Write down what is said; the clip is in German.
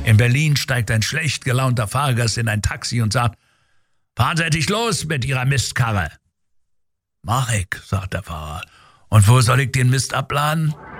In Berlin steigt ein schlecht gelaunter Fahrgast in ein Taxi und sagt: »Fahren Sie endlich los mit Ihrer Mistkarre.« »Mach ich«, sagt der Fahrer. »Und wo soll ich den Mist abladen?«